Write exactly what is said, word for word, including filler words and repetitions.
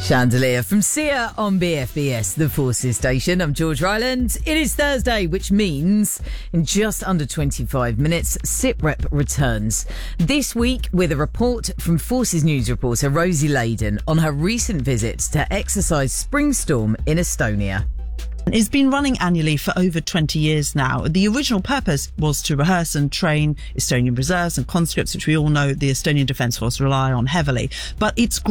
Chandelier from Sia on B F B S, the Forces station. I'm George Ryland. It is Thursday, which means in just under twenty-five minutes, SITREP returns. This week with a report from Forces News reporter Rosie Layden on her recent visit to exercise Springstorm in Estonia. It's been running annually for over twenty years now. The original purpose was to rehearse and train Estonian reserves and conscripts, which we all know the Estonian Defence Force rely on heavily. But it's